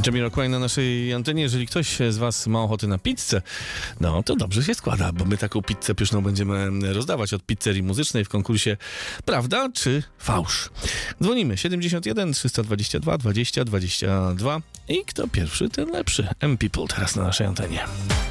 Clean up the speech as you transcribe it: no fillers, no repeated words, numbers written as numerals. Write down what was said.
Jamiroquai na naszej antenie. Jeżeli ktoś z was ma ochotę na pizzę, no to dobrze się składa, bo my taką pizzę pyszną będziemy rozdawać od pizzerii muzycznej w konkursie Prawda czy Fałsz? Dzwonimy 71 322 20 22 i kto pierwszy, ten lepszy. M-People teraz na naszej antenie.